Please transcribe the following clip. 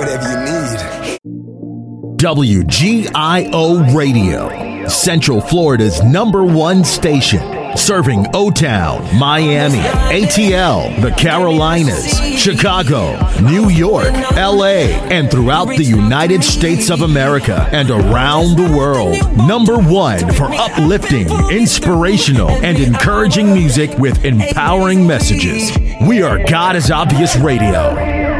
whatever you need. WGIO Radio, Central Florida's #1 station. Serving O-Town, Miami, ATL, the Carolinas, Chicago, New York, LA, and throughout the United States of America and around the world. #1 for uplifting, inspirational, and encouraging music with empowering messages. We are God is Obvious Radio.